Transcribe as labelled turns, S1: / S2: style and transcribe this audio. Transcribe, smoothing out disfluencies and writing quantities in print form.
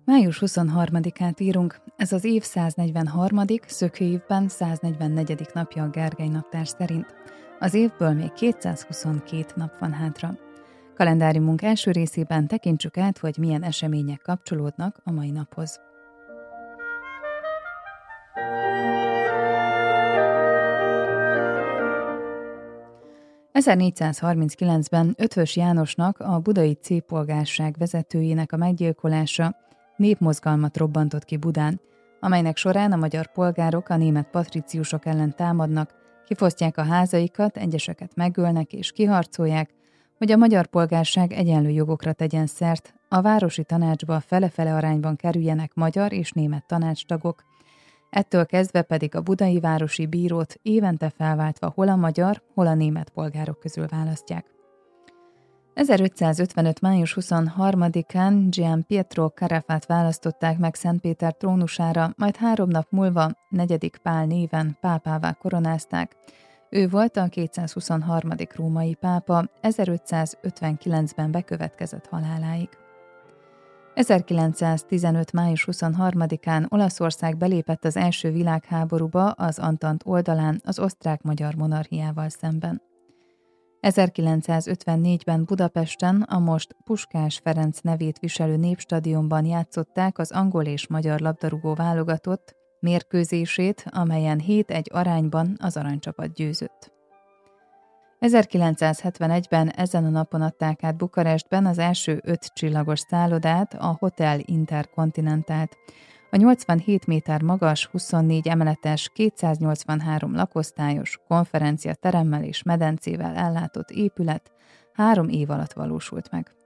S1: Május 23-át írunk, ez az év 143., szökőévben 144. napja a Gergely naptár szerint. Az évből még 222 nap van hátra. Kalendáriumunk első részében tekintsük át, hogy milyen események kapcsolódnak a mai naphoz. ...1439-ben Eötvös Jánosnak, a budai C-polgárság vezetőjének a meggyilkolása népmozgalmat robbantott ki Budán, amelynek során a magyar polgárok a német patriciusok ellen támadnak, kifosztják a házaikat, egyeseket megölnek és kiharcolják, hogy a magyar polgárság egyenlő jogokra tegyen szert, a városi tanácsba fele-fele arányban kerüljenek magyar és német tanácstagok, ettől kezdve pedig a budai városi bírót évente felváltva hol a magyar, hol a német polgárok közül választják. 1555. május 23-án Gian Pietro Carafat választották meg Szentpéter trónusára, majd 3 nap múlva 4. Pál néven pápává koronázták. Ő volt a 223. római pápa, 1559-ben bekövetkezett haláláig. 1915. május 23-án Olaszország belépett az első világháborúba az Antant oldalán az osztrák-magyar monarchiával szemben. 1954-ben Budapesten a most Puskás Ferenc nevét viselő Népstadionban játszották az angol és magyar labdarúgó válogatott mérkőzését, amelyen 7-1 arányban az aranycsapat győzött. 1971-ben ezen a napon adták át Bukarestben az első 5 csillagos szállodát, a Hotel Intercontinentalt. A 87 méter magas, 24 emeletes, 283 lakosztályos, konferenciateremmel és medencével ellátott épület 3 év alatt valósult meg.